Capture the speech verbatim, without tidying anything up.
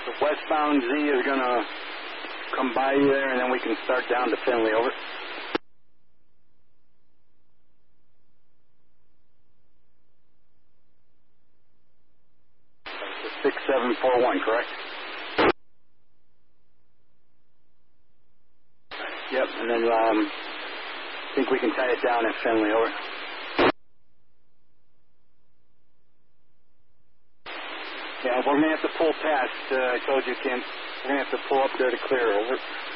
The westbound Z is going to come by you there, and then we can start down to Finley, over. six seven four one, correct? Yep, and then um, I think we can tie it down at Finley, over. Yeah, we're going to have to pull past. Uh, I told you, Kim. We're going to have to pull up there to clear, over.